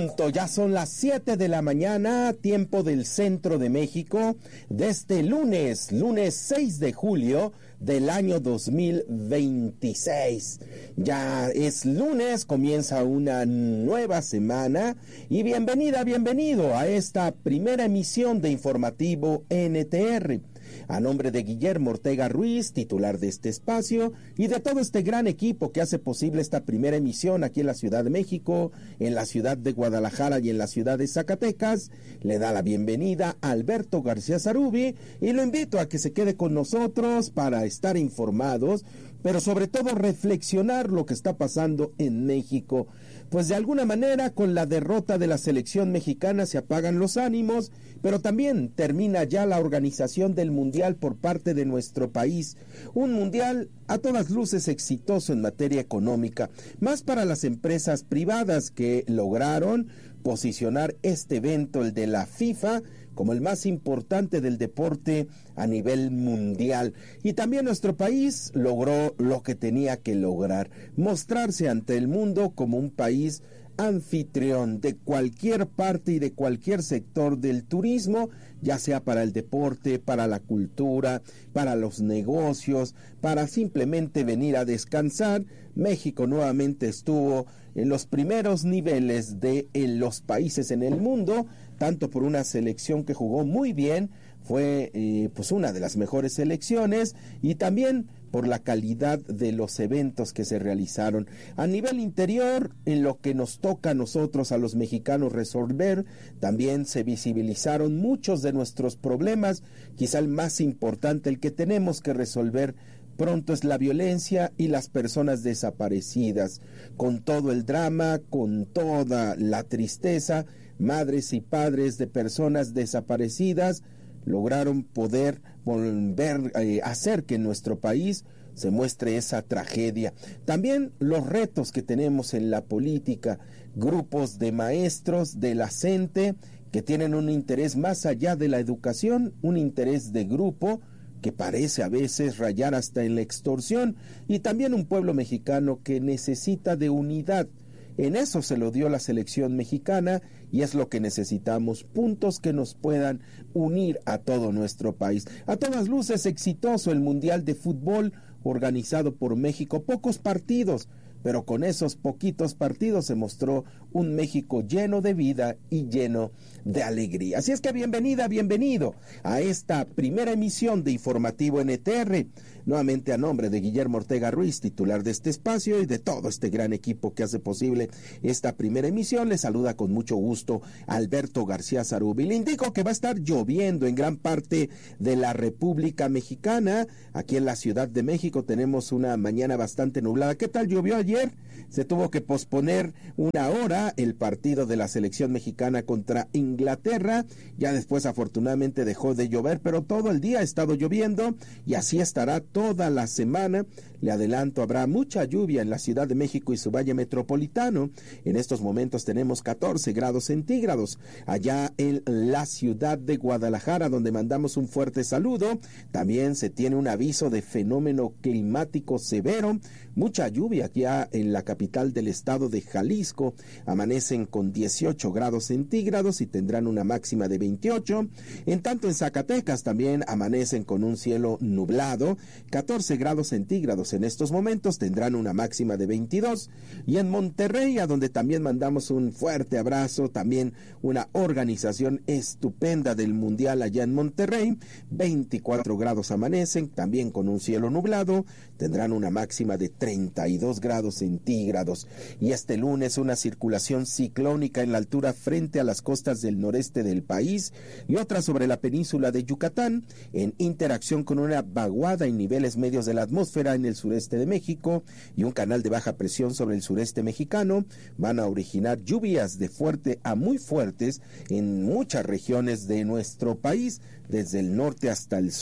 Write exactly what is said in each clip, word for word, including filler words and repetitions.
punto, ya son las siete de la mañana, tiempo del centro de México, de este lunes, lunes seis de julio del año dos mil veintiséis. Ya es lunes, comienza una nueva semana y bienvenida, bienvenido a esta primera emisión de Informativo N T R. A nombre de Guillermo Ortega Ruiz, titular de este espacio, y de todo este gran equipo que hace posible esta primera emisión aquí en la Ciudad de México, en la ciudad de Guadalajara y en la ciudad de Zacatecas, le da la bienvenida a Alberto García Zarubi y lo invito a que se quede con nosotros para estar informados, pero sobre todo reflexionar lo que está pasando en México. Pues de alguna manera con la derrota de la selección mexicana se apagan los ánimos, pero también termina ya la organización del Mundial por parte de nuestro país. Un Mundial a todas luces exitoso en materia económica, más para las empresas privadas que lograron posicionar este evento, el de la FIFA, como el más importante del deporte a nivel mundial. Y también nuestro país logró lo que tenía que lograr, mostrarse ante el mundo como un país anfitrión de cualquier parte y de cualquier sector del turismo, ya sea para el deporte, para la cultura, para los negocios, para simplemente venir a descansar. México nuevamente estuvo en los primeros niveles de en los países en el mundo, tanto por una selección que jugó muy bien, fue eh, pues una de las mejores selecciones, y también por la calidad de los eventos que se realizaron. A nivel interior, en lo que nos toca a nosotros, a los mexicanos, resolver, también se visibilizaron muchos de nuestros problemas. Quizá el más importante, el que tenemos que resolver pronto, es la violencia y las personas desaparecidas. Con todo el drama, con toda la tristeza, madres y padres de personas desaparecidas lograron poder volver a eh, hacer que en nuestro país se muestre esa tragedia. También los retos que tenemos en la política, grupos de maestros de la C E N T E que tienen un interés más allá de la educación, un interés de grupo que parece a veces rayar hasta en la extorsión, y también un pueblo mexicano que necesita de unidad. En eso se lo dio la selección mexicana y es lo que necesitamos, puntos que nos puedan unir a todo nuestro país. A todas luces exitoso el Mundial de Fútbol organizado por México, pocos partidos, pero con esos poquitos partidos se mostró un México lleno de vida y lleno de alegría. Así es que bienvenida, bienvenido a esta primera emisión de Informativo N T R. Nuevamente a nombre de Guillermo Ortega Ruiz, titular de este espacio, y de todo este gran equipo que hace posible esta primera emisión, le saluda con mucho gusto Alberto García Zarubi. Le indico que va a estar lloviendo en gran parte de la República Mexicana. Aquí en la Ciudad de México tenemos una mañana bastante nublada. ¿Qué tal llovió ayer? Se tuvo que posponer una hora el partido de la selección mexicana contra Inglaterra. Ya después afortunadamente dejó de llover, pero todo el día ha estado lloviendo y así estará toda la semana. Le adelanto, habrá mucha lluvia en la Ciudad de México y su valle metropolitano. En estos momentos tenemos catorce grados centígrados. Allá en la ciudad de Guadalajara, donde mandamos un fuerte saludo, también se tiene un aviso de fenómeno climático severo. Mucha lluvia aquí en la capital del estado de Jalisco. Amanecen con dieciocho grados centígrados y tendrán una máxima de veintiocho. En tanto en Zacatecas también amanecen con un cielo nublado, catorce grados centígrados en estos momentos, tendrán una máxima de veintidós. Y en Monterrey, a donde también mandamos un fuerte abrazo, también una organización estupenda del Mundial allá en Monterrey, veinticuatro grados amanecen, también con un cielo nublado, tendrán una máxima de treinta y dos grados centígrados. Y este lunes una circulación ciclónica en la altura frente a las costas del noreste del país y otra sobre la península de Yucatán, en interacción con una vaguada en niveles medios de la atmósfera en el sureste de México y un canal de baja presión sobre el sureste mexicano, van a originar lluvias de fuerte a muy fuertes en muchas regiones de nuestro país, desde el norte hasta el sur.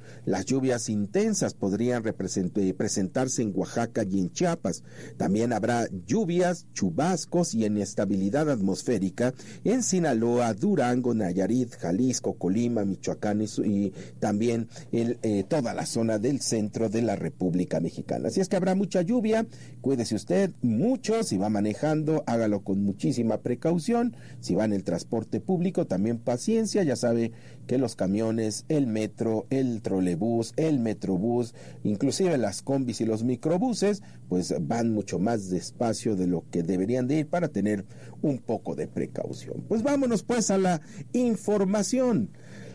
Las lluvias intensas podrían presentarse en Oaxaca y en Chiapas. También habrá lluvias, chubascos y inestabilidad atmosférica en Sinaloa, Durango, Nayarit, Jalisco, Colima, Michoacán y, y también el, eh, toda la zona del centro de la República Mexicana. Así es que habrá mucha lluvia, cuídese usted mucho, si va manejando, hágalo con muchísima precaución, si va en el transporte público, también paciencia, ya sabe que los camiones, el metro, el trolebús, el metrobús, inclusive las combis y los microbuses, pues van mucho más despacio de lo que deberían de ir para tener un poco de precaución. Pues vámonos pues a la información.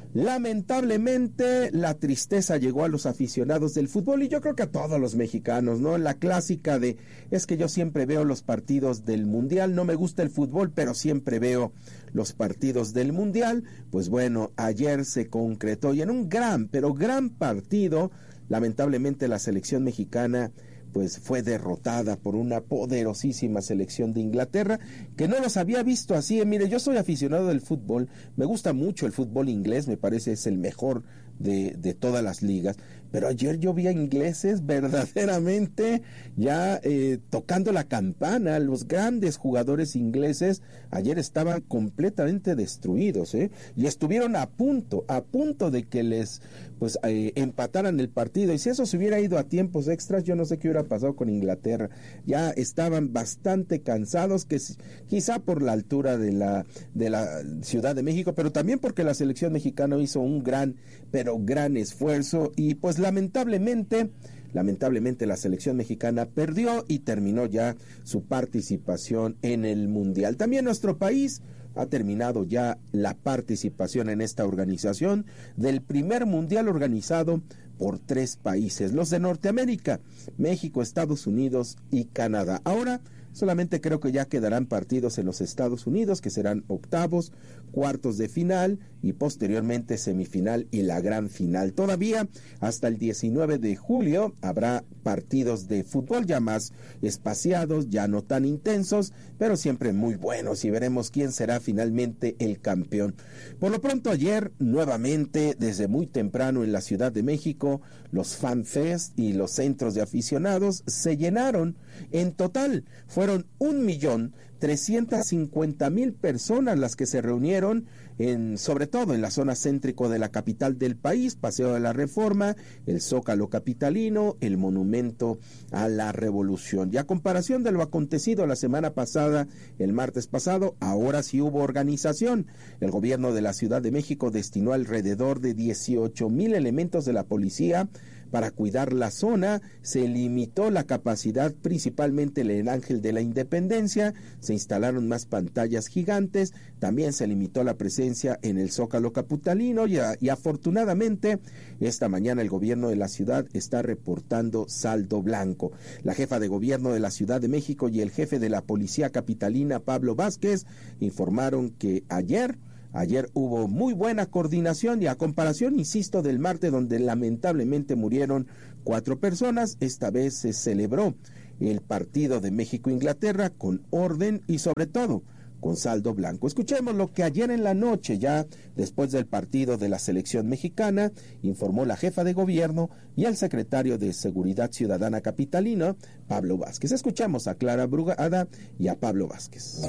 Lamentablemente la tristeza llegó a los aficionados del fútbol y yo creo que a todos los mexicanos, ¿no? La clásica de, es que yo siempre veo los partidos del Mundial, no me gusta el fútbol, pero siempre veo los partidos del Mundial. Pues bueno, ayer se concretó y en un gran, pero gran partido, lamentablemente la selección mexicana pues fue derrotada por una poderosísima selección de Inglaterra, que no los había visto así. Mire, yo soy aficionado del fútbol, me gusta mucho el fútbol inglés, me parece es el mejor de, de todas las ligas, pero ayer yo vi a ingleses verdaderamente ya eh, tocando la campana. Los grandes jugadores ingleses ayer estaban completamente destruidos, ¿eh? Y estuvieron a punto, a punto de que les pues eh, empataran el partido, y si eso se hubiera ido a tiempos extras, yo no sé qué hubiera pasado con Inglaterra. Ya estaban bastante cansados, que quizá por la altura de la, de la Ciudad de México, pero también porque la selección mexicana hizo un gran, pero gran esfuerzo, y pues lamentablemente Lamentablemente la selección mexicana perdió y terminó ya su participación en el Mundial. También nuestro país ha terminado ya la participación en esta organización del primer Mundial organizado por tres países, los de Norteamérica, México, Estados Unidos y Canadá. Ahora solamente creo que ya quedarán partidos en los Estados Unidos, que serán octavos, cuartos de final y posteriormente semifinal y la gran final. Todavía hasta el diecinueve de julio habrá partidos de fútbol ya más espaciados, ya no tan intensos, pero siempre muy buenos, y veremos quién será finalmente el campeón. Por lo pronto ayer, nuevamente, desde muy temprano en la Ciudad de México, los FanFest y los centros de aficionados se llenaron. En total fueron un millón trescientas cincuenta mil personas las que se reunieron, en, sobre todo en la zona céntrico de la capital del país, Paseo de la Reforma, el Zócalo capitalino, el Monumento a la Revolución. Y a comparación de lo acontecido la semana pasada, el martes pasado, ahora sí hubo organización. El gobierno de la Ciudad de México destinó alrededor de dieciocho mil elementos de la policía para cuidar la zona. Se limitó la capacidad, principalmente en el Ángel de la Independencia, se instalaron más pantallas gigantes, también se limitó la presencia en el Zócalo capitalino y, a, y afortunadamente esta mañana el gobierno de la ciudad está reportando saldo blanco. La jefa de gobierno de la Ciudad de México y el jefe de la policía capitalina, Pablo Vázquez, informaron que ayer Ayer hubo muy buena coordinación y a comparación, insisto, del martes, donde lamentablemente murieron cuatro personas, esta vez se celebró el partido de México-Inglaterra con orden y sobre todo con saldo blanco. Escuchemos lo que ayer en la noche, ya después del partido de la selección mexicana, informó la jefa de gobierno y el secretario de Seguridad Ciudadana capitalino, Pablo Vázquez. Escuchamos a Clara Brugada y a Pablo Vázquez.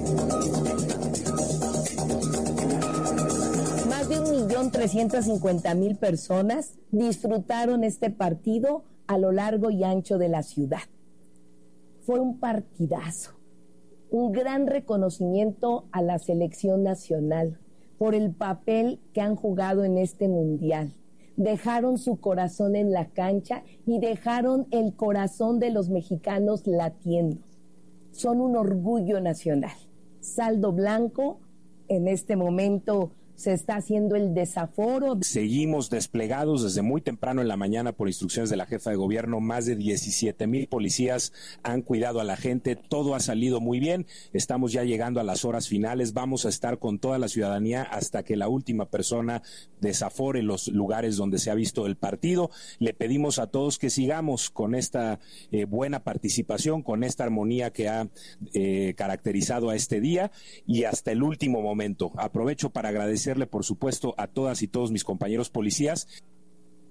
Más de un millón trescientas cincuenta mil personas disfrutaron este partido a lo largo y ancho de la ciudad. Fue un partidazo, un gran reconocimiento a la selección nacional por el papel que han jugado en este mundial. Dejaron su corazón en la cancha y dejaron el corazón de los mexicanos latiendo. Son un orgullo nacional. Saldo blanco, en este momento se está haciendo el desaforo. Seguimos desplegados desde muy temprano en la mañana por instrucciones de la jefa de gobierno. Más de diecisiete mil policías han cuidado a la gente. Todo ha salido muy bien. Estamos ya llegando a las horas finales. Vamos a estar con toda la ciudadanía hasta que la última persona desafore los lugares donde se ha visto el partido. Le pedimos a todos que sigamos con esta eh, buena participación, con esta armonía que ha eh, caracterizado a este día y hasta el último momento. Aprovecho para agradecer por supuesto a todas y todos mis compañeros policías.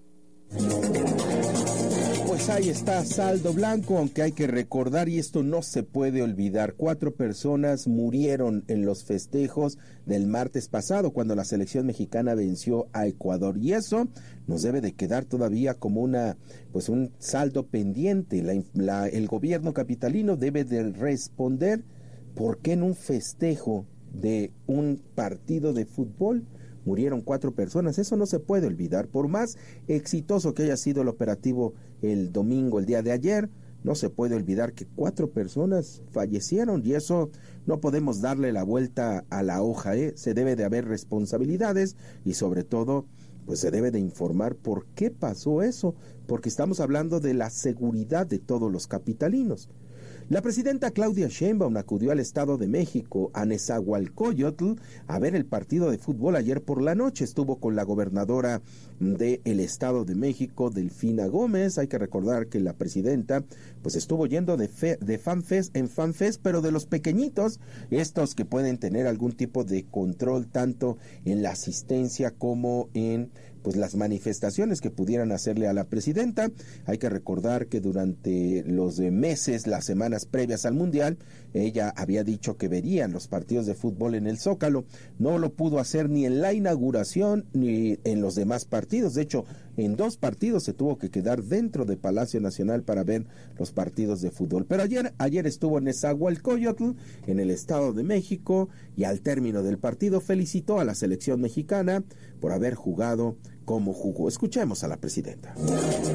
Pues ahí está, saldo blanco, aunque hay que recordar, y esto no se puede olvidar, cuatro personas murieron en los festejos del martes pasado cuando la selección mexicana venció a Ecuador, y eso nos debe de quedar todavía como una, pues un saldo pendiente. La, la, el gobierno capitalino debe de responder por qué en un festejo de un partido de fútbol murieron cuatro personas. Eso no se puede olvidar. Por más exitoso que haya sido el operativo el domingo, el día de ayer, no se puede olvidar que cuatro personas fallecieron, y eso no podemos darle la vuelta a la hoja, ¿eh? Se debe de haber responsabilidades y sobre todo pues se debe de informar por qué pasó eso, porque estamos hablando de la seguridad de todos los capitalinos. La presidenta Claudia Sheinbaum acudió al Estado de México, a Nezahualcóyotl, a ver el partido de fútbol ayer por la noche. Estuvo con la gobernadora del Estado de México, Delfina Gómez. Hay que recordar que la presidenta pues estuvo yendo de, fe, de fanfest en fanfest, pero de los pequeñitos, estos que pueden tener algún tipo de control tanto en la asistencia como en pues las manifestaciones que pudieran hacerle a la presidenta. Hay que recordar que durante los meses, las semanas previas al Mundial, ella había dicho que verían los partidos de fútbol en el Zócalo. No lo pudo hacer ni en la inauguración ni en los demás partidos. De hecho, en dos partidos se tuvo que quedar dentro de Palacio Nacional para ver los partidos de fútbol. Pero ayer, ayer estuvo en Nezahualcóyotl, en el Estado de México, y al término del partido felicitó a la selección mexicana por haber jugado como jugó. Escuchemos a la presidenta. Muy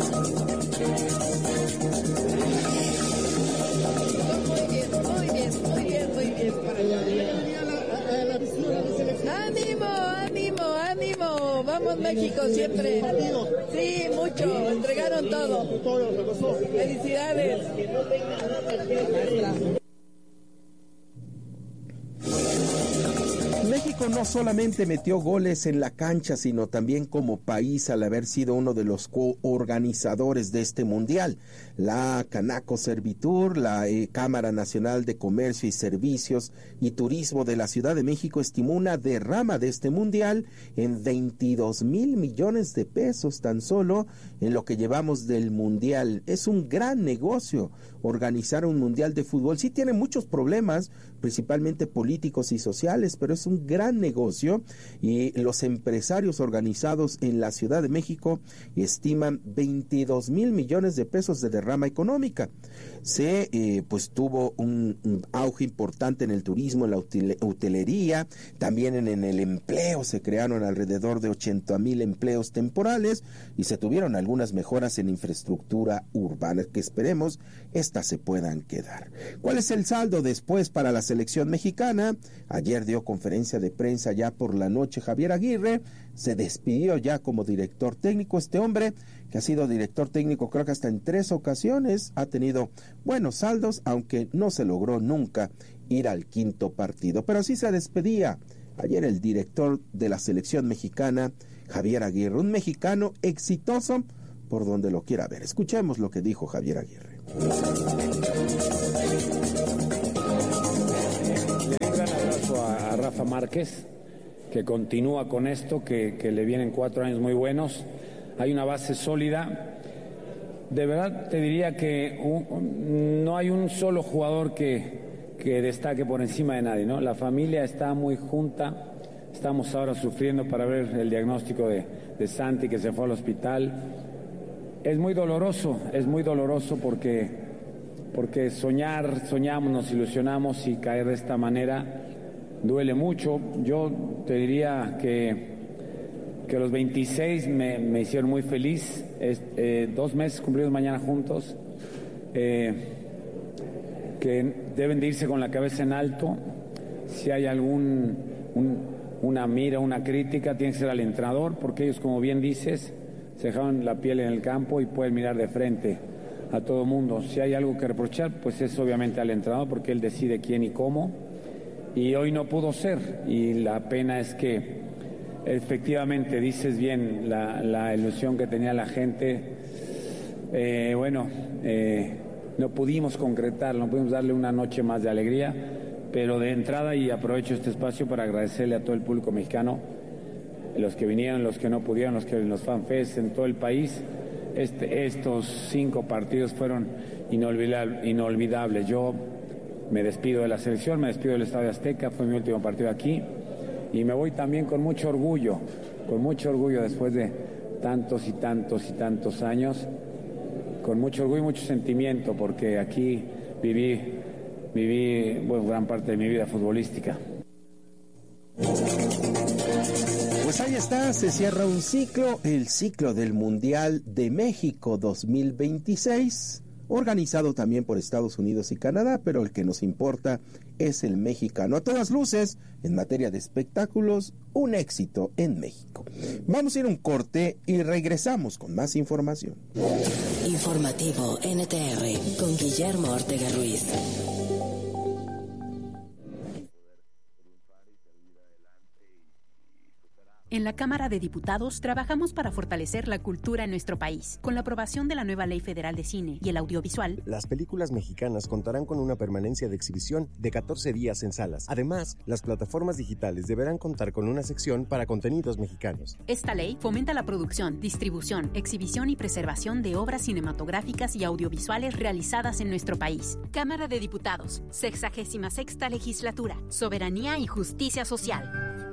bien, muy bien, muy bien, muy bien. Ánimo, ánimo, ánimo. Vamos México siempre. Sí, mucho. Entregaron todo. Felicidades. México no solamente metió goles en la cancha, sino también como país al haber sido uno de los coorganizadores de este mundial. La Canaco Servitur, la eh, Cámara Nacional de Comercio y Servicios y Turismo de la Ciudad de México estimó una derrama de este mundial en veintidós mil millones de pesos tan solo en lo que llevamos del mundial. Es un gran negocio organizar un mundial de fútbol. Sí tiene muchos problemas, principalmente políticos y sociales, pero es un gran negocio, y los empresarios organizados en la Ciudad de México estiman veintidós mil millones de pesos de derrama económica. Se eh, pues tuvo un, un auge importante en el turismo, en la hotel, hotelería, también en, en el empleo. Se crearon alrededor de ochenta mil empleos temporales y se tuvieron algunas mejoras en infraestructura urbana que esperemos estas se puedan quedar. ¿Cuál es el saldo después para la selección mexicana? Ayer dio conferencia de prensa ya por la noche Javier Aguirre, se despidió ya como director técnico. Este hombre que ha sido director técnico creo que hasta en tres ocasiones, ha tenido buenos saldos, aunque no se logró nunca ir al quinto partido, pero sí se despedía ayer el director de la selección mexicana, Javier Aguirre, un mexicano exitoso por donde lo quiera ver. Escuchemos lo que dijo Javier Aguirre. Un gran abrazo a, a Rafa Márquez, que continúa con esto, que, que le vienen cuatro años muy buenos. Hay una base sólida. De verdad te diría que un, no hay un solo jugador que, que destaque por encima de nadie, ¿no? La familia está muy junta. Estamos ahora sufriendo para ver el diagnóstico de, de Santi, que se fue al hospital. Es muy doloroso, es muy doloroso porque, porque soñar, soñamos, nos ilusionamos, y caer de esta manera duele mucho. Yo te diría que, que los veintiséis me, me hicieron muy feliz. Es, eh, dos meses cumplidos mañana juntos, eh, que deben de irse con la cabeza en alto. Si hay algún un, una mira, una crítica, tiene que ser al entrenador, porque ellos, como bien dices, se dejaron la piel en el campo y pueden mirar de frente a todo mundo. Si hay algo que reprochar, pues es obviamente al entrenador, porque él decide quién y cómo, y hoy no pudo ser, y la pena es que efectivamente dices bien, la, la ilusión que tenía la gente, eh, bueno, eh, no pudimos concretar, no pudimos darle una noche más de alegría, pero de entrada, y aprovecho este espacio para agradecerle a todo el público mexicano, los que vinieron, los que no pudieron, los que en los fanfests en todo el país, este, estos cinco partidos fueron inolvidable, inolvidables. Yo me despido de la selección, me despido del Estadio Azteca, fue mi último partido aquí y me voy también con mucho orgullo, con mucho orgullo después de tantos y tantos y tantos años, con mucho orgullo y mucho sentimiento, porque aquí viví, viví bueno, gran parte de mi vida futbolística. Pues ahí está, se cierra un ciclo, el ciclo del Mundial de México dos mil veintiséis, organizado también por Estados Unidos y Canadá, pero el que nos importa es el mexicano. A todas luces, en materia de espectáculos, un éxito en México. Vamos a ir a un corte y regresamos con más información. Informativo N T R con Guillermo Ortega Ruiz. En la Cámara de Diputados trabajamos para fortalecer la cultura en nuestro país. Con la aprobación de la nueva Ley Federal de Cine y el Audiovisual, las películas mexicanas contarán con una permanencia de exhibición de catorce días en salas. Además, las plataformas digitales deberán contar con una sección para contenidos mexicanos. Esta ley fomenta la producción, distribución, exhibición y preservación de obras cinematográficas y audiovisuales realizadas en nuestro país. Cámara de Diputados, sexagésima sexta legislatura, soberanía y justicia social.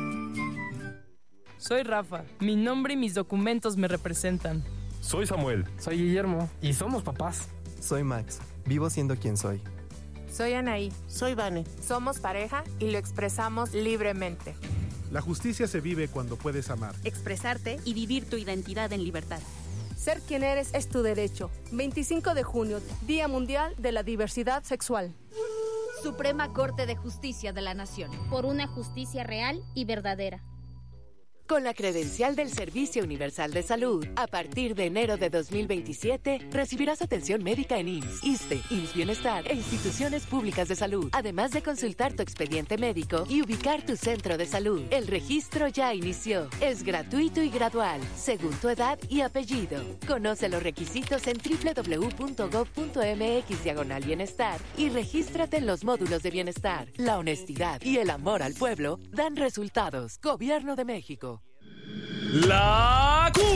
Soy Rafa, mi nombre y mis documentos me representan. Soy Samuel. Soy Guillermo y somos papás. Soy Max, vivo siendo quien soy. Soy Anaí. Soy Vane. Somos pareja y lo expresamos libremente. La justicia se vive cuando puedes amar, expresarte y vivir tu identidad en libertad. Ser quien eres es tu derecho. veinticinco de junio, Día Mundial de la Diversidad Sexual. Suprema Corte de Justicia de la Nación. Por una justicia real y verdadera. Con la credencial del Servicio Universal de Salud, a partir de enero de dos mil veintisiete, recibirás atención médica en I M S S, ISSSTE, I M S S Bienestar e instituciones públicas de salud, además de consultar tu expediente médico y ubicar tu centro de salud. El registro ya inició. Es gratuito y gradual, según tu edad y apellido. Conoce los requisitos en doble u doble u doble u punto gob punto eme equis diagonal bienestar y regístrate en los módulos de bienestar. La honestidad y el amor al pueblo dan resultados. Gobierno de México. La